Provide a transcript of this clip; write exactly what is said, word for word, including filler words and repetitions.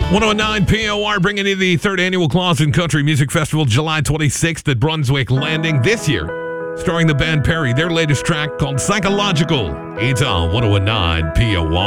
one oh nine P O R bringing you the third annual Claus and Country Music Festival, July twenty-sixth at Brunswick Landing this year. Starring the band Perry, their latest track called Psychological. It's on one oh nine P O R.